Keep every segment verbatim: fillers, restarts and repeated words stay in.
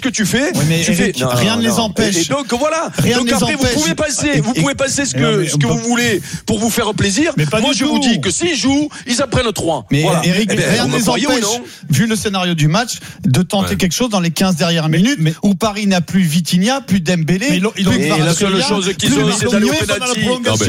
que tu fais, oui, mais tu Eric, fais non, rien ne les empêche. Et, et donc voilà. Rien donc ne les après empêche. vous pouvez passer, Et, vous et, pouvez passer ce que non, ce que peut... vous voulez pour vous faire plaisir. Mais pas Moi du je tout. vous dis que s'ils jouent, ils apprennent trois. Mais voilà. Eric, eh ben, rien ne les empêche, vu le scénario du match, de tenter ouais. quelque chose dans les quinze dernières minutes, mais, mais, où Paris n'a plus Vitinha, plus Dembélé, mais ils ont, plus et la seule chose qu'ils ont, c'est d'aller au pénalty.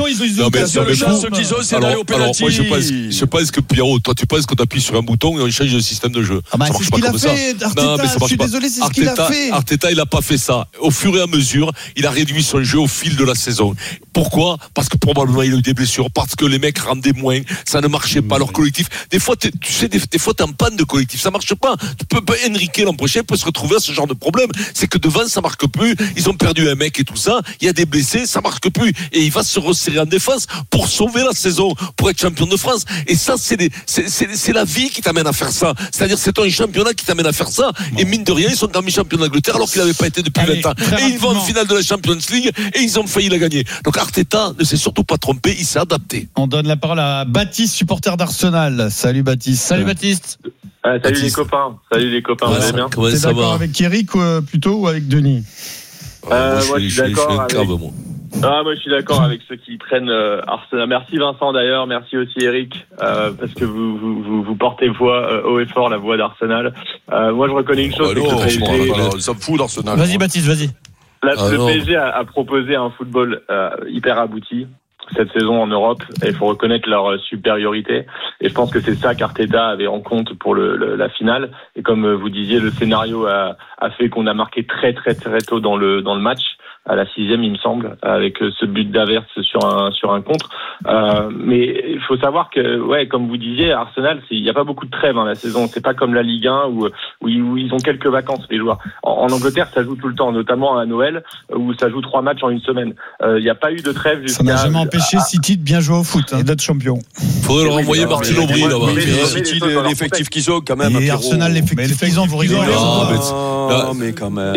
La seule chose qu'ils ont, c'est d'aller au pénalty. Moi, je pense, je pense que Pierrot, toi, tu penses qu'on appuie sur un bouton et on change le système de jeu. Ah bah, c'est ce qu'il a fait, Arteta. Je suis désolé, c'est ce qu'il a fait. Arteta, il n'a pas fait ça. Au fur et à mesure, il a réduit son jeu au fil de la saison. Pourquoi ? Parce que probablement il a eu des blessures, parce que les mecs rendaient moins, ça ne marchait pas. Leur collectif, des fois, tu sais, des, des fois, t'es en panne de collectif, ça marche pas. Tu peux pas, Enrique l'an prochain peut se retrouver à ce genre de problème. C'est que devant, ça marque plus. Ils ont perdu un mec et tout ça. Il y a des blessés, ça marque plus. Et il va se resserrer en défense pour sauver la saison, pour être champion de France. Et ça, c'est, des, c'est, c'est, c'est la vie qui t'amène à faire ça. C'est-à-dire, c'est ton championnat qui t'amène à faire ça. Et mine de rien, ils sont en champion d'Angleterre alors qu'il n'avait pas été depuis Allez, vingt ans. Et ils vont en finale de la Champions League et ils ont failli la gagner. Donc Arteta ne s'est surtout pas trompé, il s'est adapté. On donne la parole à Baptiste, supporter d'Arsenal. Salut Baptiste. Salut Baptiste. Euh, salut Baptiste. les copains. Salut les copains. Ouais, vous allez bien ? T'es ça d'accord va. Avec Eric ou, euh, plutôt ou avec Denis ? euh, Moi, je, moi, je suis je, d'accord. Je, je avec... moi. Ah, moi je suis d'accord avec ceux qui prennent euh, Arsenal. Merci Vincent d'ailleurs, merci aussi Eric, euh, parce que vous, vous, vous, vous portez voix euh, haut et fort la voix d'Arsenal. Euh, moi je reconnais une chose, oh, c'est non, que le P S G, on s'en fout d'Arsenal. Vas-y Baptiste, vas-y. La, ah, le non. P S G a, a proposé un football euh, hyper abouti cette saison en Europe, et il faut reconnaître leur supériorité. Et je pense que c'est ça qu'Arteta avait en compte pour le, le, la finale. Et comme vous disiez, le scénario a, a fait qu'on a marqué très très très tôt dans le dans le match. À la sixième, il me semble, avec ce but d'Havertz sur un sur un contre. Euh, mais il faut savoir que, ouais, comme vous disiez, Arsenal, il n'y a pas beaucoup de trêve hein, la saison. C'est pas comme la Ligue un où, où, où ils ont quelques vacances les joueurs. En, en Angleterre, ça joue tout le temps, notamment à Noël où ça joue trois matchs en une semaine. Il euh, n'y a pas eu de trêve. Ça n'a jamais empêché à... City de bien jouer au foot hein, et d'être champion. Il faudrait leur envoyer oui, Martin Aubry là-bas. Mais City, l'effectif qu'ils ont quand même. Et Arsenal, l'effectif qu'ils ont, vous rigolez. Non, mais quand même.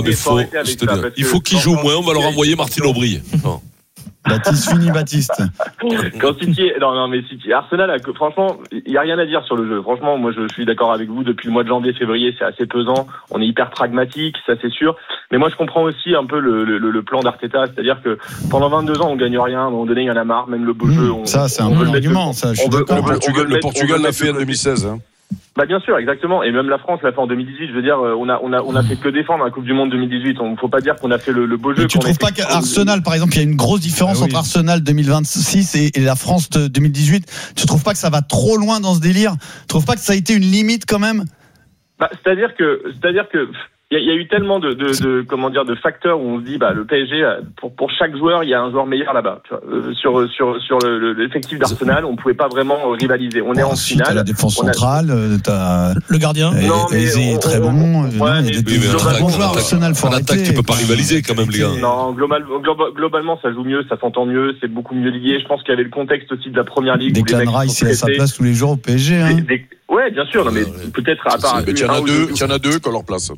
Il faut qu'ils jouent moins, on va leur envoyer Martin Aubry. Baptiste, fini Baptiste. Quand City, non, non, mais City, Arsenal, a, franchement, il n'y a rien à dire sur le jeu. Franchement, moi, je, je suis d'accord avec vous. Depuis le mois de janvier, février, c'est assez pesant. On est hyper pragmatique, ça c'est sûr. Mais moi, je comprends aussi un peu le, le, le plan d'Arteta. C'est-à-dire que pendant vingt-deux ans, on gagne rien. À un moment donné, il y en a marre. Même le beau mmh, jeu. On, ça, c'est on un bon argument. Ça, je suis veut, d'accord. Le Portugal, le Portugal l'a fait en deux mille seize. Hein. Bah bien sûr, exactement. Et même la France l'a fait en deux mille dix-huit. Je veux dire, on a on a on a fait que défendre la Coupe du Monde deux mille dix-huit. On faut pas dire qu'on a fait le, le beau jeu. Mais tu trouves pas qu'Arsenal, par exemple, il y a une grosse différence ah oui. entre Arsenal deux mille vingt-six et, et la France de deux mille dix-huit. Tu trouves pas que ça va trop loin dans ce délire ? Tu trouves pas que ça a été une limite quand même ? Bah c'est-à-dire que c'est-à-dire que il y, y a eu tellement de, de, de comment dire de facteurs où on se dit bah le P S G pour pour chaque joueur il y a un joueur meilleur là-bas. Tu vois, euh, sur sur sur le, le, l'effectif d'Arsenal, on pouvait pas vraiment rivaliser. On est bon, en finale. T'as la défense centrale, a... t'as le gardien. Non mais c'est très bon. On, on, ouais, il y a des bons joueurs Arsenal. En attaque, tu peux pas rivaliser quand même les gars. Non, global, globalement ça joue mieux, ça s'entend mieux, c'est beaucoup mieux lié. Je pense qu'il y avait le contexte aussi de la première ligue. Declan Rice, c'est à sa place tous les jours au P S G. Hein. Des, des... Ouais, bien sûr. Non mais peut-être à part. Il y en a deux, il y en a deux qu'on leur place.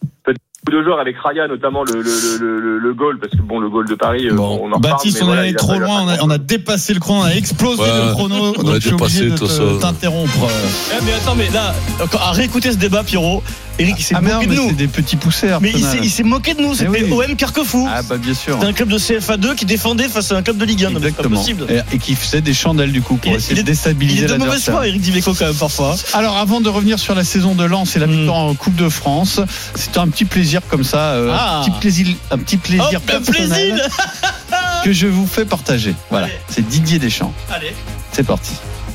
De joueurs avec Raya notamment le le le le, le goal parce que bon le goal de Paris bon, on en Baptiste parle, on est allé trop loin on a, on a dépassé le chrono on a explosé ouais, le chrono donc je suis obligé de te, t'interrompre eh, mais attends mais là à réécouter ce débat Pierrot Eric il s'est ah, moqué non, de nous c'est des petits poussés mais il s'est, il s'est moqué de nous c'était oui. O M Carquefou ah bah bien sûr c'était un club de C F A deux qui défendait face à un club de Ligue un exactement c'est pas possible et, et qui faisait des chandelles du coup pour il, essayer il de déstabiliser l'adversaire il est de mauvaise foi Eric Dimeco quand même parfois alors avant de revenir sur la saison de Lens et la victoire en Coupe de France c'était un petit plaisir comme ça euh, ah. un petit plaisir un petit plaisir oh, personnel plaisir. que je vous fais partager voilà Allez. C'est Didier Deschamps allez c'est parti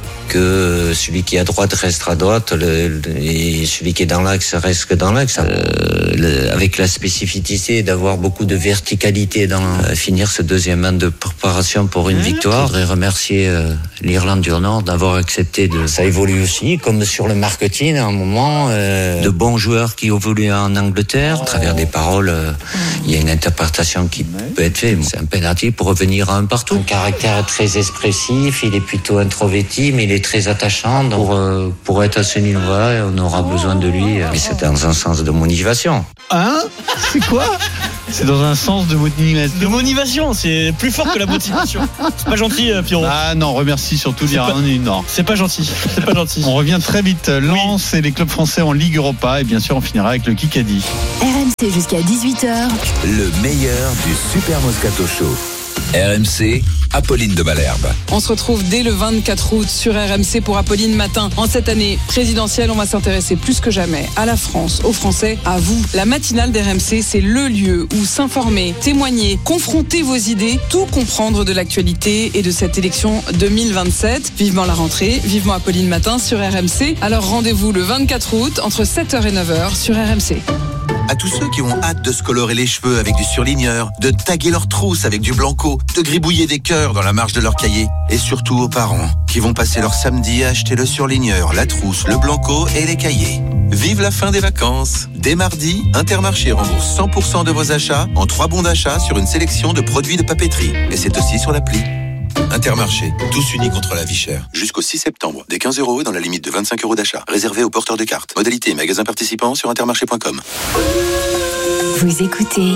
que celui qui est à droite reste à droite le, le, et celui qui est dans l'axe reste que dans l'axe euh, le, avec la spécificité d'avoir beaucoup de verticalité dans euh, finir ce deuxième an de préparation pour une mmh. victoire. Je voudrais remercier euh, l'Irlande du Nord d'avoir accepté de ça évolue aussi comme sur le marketing à un moment euh, de bons joueurs qui évoluent en Angleterre. À travers des paroles euh, il y a une interprétation qui peut être faite. C'est un penalty pour revenir à un partout. Un caractère très expressif, il est plutôt introverti mais il est très attachant pour, euh, pour être à ce niveau-là on aura besoin de lui mais c'est dans un sens de motivation hein c'est quoi c'est dans un sens de motivation de motivation c'est plus fort que la motivation c'est pas gentil Pierrot ah non remercie surtout l'Irlande du Nord c'est pas gentil c'est pas gentil on revient très vite Lens oui. et les clubs français en Ligue Europa et bien sûr on finira avec le Kikadi. R M C jusqu'à dix-huit heures. Le meilleur du Super Moscato Show. R M C, Apolline de Malherbe. On se retrouve dès le vingt-quatre août sur R M C pour Apolline Matin. En cette année présidentielle, on va s'intéresser plus que jamais à la France, aux Français, à vous. La matinale d'R M C, c'est le lieu où s'informer, témoigner, confronter vos idées, tout comprendre de l'actualité et de cette élection deux mille vingt-sept. Vivement la rentrée, vivement Apolline Matin sur R M C. Alors rendez-vous le vingt-quatre août entre sept heures et neuf heures sur R M C. À tous ceux qui ont hâte de se colorer les cheveux avec du surligneur, de taguer leurs trousses avec du blanco, de gribouiller des cœurs dans la marge de leur cahier. Et surtout aux parents qui vont passer leur samedi à acheter le surligneur, la trousse, le blanco et les cahiers. Vive la fin des vacances. Dès mardi, Intermarché rembourse cent pour cent de vos achats en trois bons d'achat sur une sélection de produits de papeterie. Et c'est aussi sur l'appli. Intermarché, tous unis contre la vie chère. Jusqu'au six septembre, des quinze euros et dans la limite de vingt-cinq euros d'achat. Réservé aux porteurs de cartes. Modalité et magasins participants sur intermarché point com. Vous écoutez